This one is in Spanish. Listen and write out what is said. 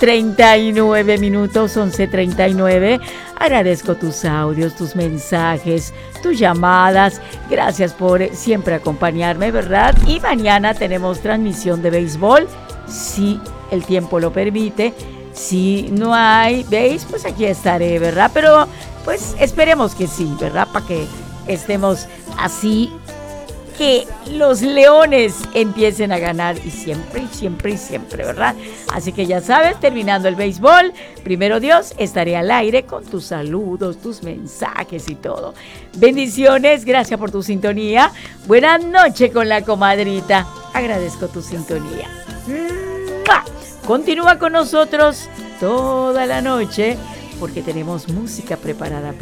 11:39, 11:39. Agradezco tus audios, tus mensajes, tus llamadas. Gracias por siempre acompañarme, ¿verdad? Y mañana tenemos transmisión de béisbol, si el tiempo lo permite. Si no hay, ¿veis? Pues aquí estaré, ¿verdad? Pero pues esperemos que sí, ¿verdad? Para que estemos así, que los Leones empiecen a ganar y siempre, ¿verdad? Así que ya sabes, terminando el béisbol, primero Dios, estaré al aire con tus saludos, tus mensajes y todo. Bendiciones, gracias por tu sintonía. Buenas noches con la comadrita. Agradezco tu sintonía. ¡Mua! Continúa con nosotros toda la noche porque tenemos música preparada para